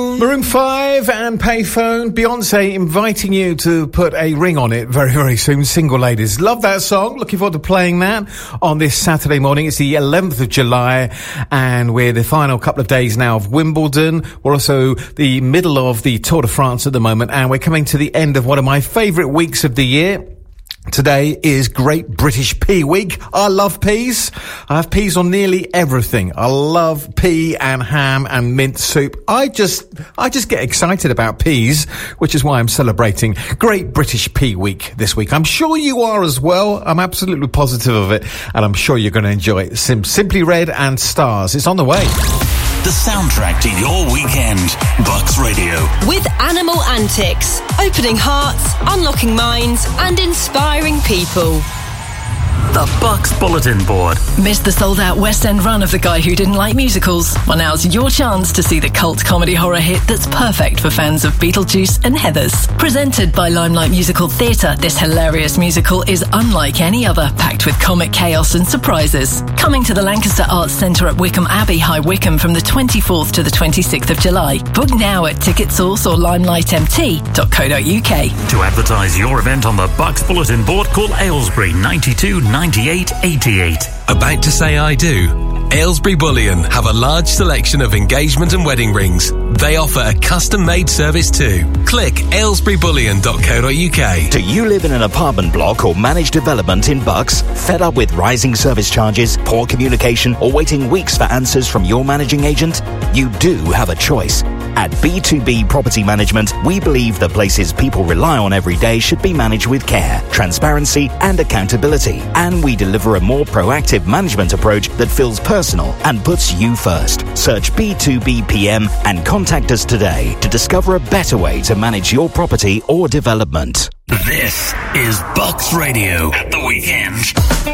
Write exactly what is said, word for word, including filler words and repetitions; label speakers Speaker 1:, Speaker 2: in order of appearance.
Speaker 1: Maroon five and Payphone. Beyonce inviting you to put a ring on it very, very soon. Single ladies. Love that song. Looking forward to playing that on this Saturday morning. It's the eleventh of July and we're the final couple of days now of Wimbledon. We're also the middle of the Tour de France at the moment and we're coming to the end of one of my favourite weeks of the year. Today is Great British Pea Week. I love peas. I have peas on nearly everything. I love pea and ham and mint soup. I just, I just get excited about peas, which is why I'm celebrating Great British Pea Week this week. I'm sure you are as well. I'm absolutely positive of it, and I'm sure you're going to enjoy it. Sim- Simply Red and Stars. It's on the way.
Speaker 2: The soundtrack to your weekend. Bucks Radio.
Speaker 3: With Animal Antics. Opening hearts, unlocking minds, and inspiring people.
Speaker 2: The Bucks Bulletin Board.
Speaker 4: Missed the sold-out West End run of The Guy Who Didn't Like Musicals? Well, now's your chance to see the cult comedy horror hit that's perfect for fans of Beetlejuice and Heathers. Presented by Limelight Musical Theatre, this hilarious musical is unlike any other, packed with comic chaos and surprises. Coming to the Lancaster Arts Centre at Wickham Abbey, High Wycombe from the twenty-fourth to the twenty-sixth of July. Book now at TicketSource or limelight m t dot co dot u k.
Speaker 2: To advertise your event on the Bucks Bulletin Board, call Aylesbury ninety-two ninety-eight eighty-eight.
Speaker 5: About to say I do? Aylesbury Bullion have a large selection of engagement and wedding rings. They offer a custom-made service too. Click aylesbury bullion dot co dot u k.
Speaker 6: Do you live in an apartment block or managed development in Bucks? Fed up with rising service charges, poor communication, or waiting weeks for answers from your managing agent? You do have a choice. At B two B Property Management, we believe the places people rely on every day should be managed with care, transparency, and accountability. And we deliver a more proactive management approach that feels personal and puts you first. Search B two B P M and contact us today to discover a better way to manage your property or development.
Speaker 2: This is Bucks Radio at the weekend.